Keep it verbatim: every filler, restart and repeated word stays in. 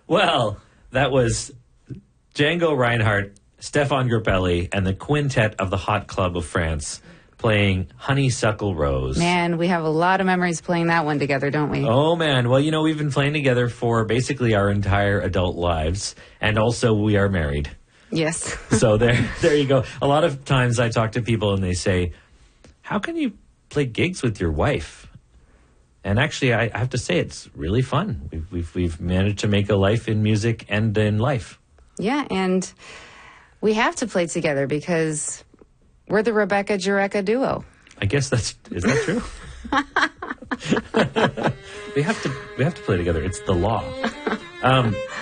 Well, that was Django Reinhardt, Stefan Grappelli, and the quintet of the Hot Club of France playing Honeysuckle Rose. Man, we have a lot of memories playing that one together, don't we? Oh, man. Well, you know, we've been playing together for basically our entire adult lives, and also we are married. Yes. So there, there you go. A lot of times I talk to people and they say, how can you play gigs with your wife? And actually, I have to say, it's really fun. We've, we've, we've managed to make a life in music and in life. Yeah, and we have to play together because we're the Rebecca Jureka duo. I guess that's, is that true? we have to, we have to play together. It's the law. Um,